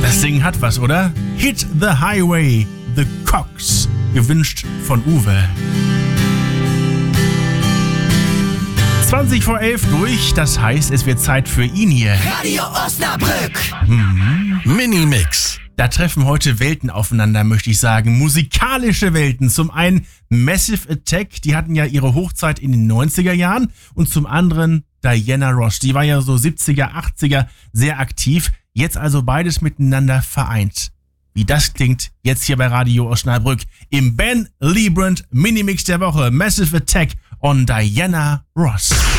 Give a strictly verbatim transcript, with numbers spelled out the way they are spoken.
Das Ding hat was, oder? Hit the Highway, The Cox. Gewünscht von Uwe. zwanzig vor elf durch, das heißt, es wird Zeit für ihn hier. Radio Osnabrück. Mhm. Minimix. Da treffen heute Welten aufeinander, möchte ich sagen. Musikalische Welten. Zum einen Massive Attack, die hatten ja ihre Hochzeit in den neunziger Jahren. Und zum anderen Diana Ross, die war ja so siebziger, achtziger sehr aktiv. Jetzt also beides miteinander vereint. Wie das klingt, jetzt hier bei Radio Osnabrück im Ben Liebrand Minimix der Woche. Massive Attack on Diana Ross.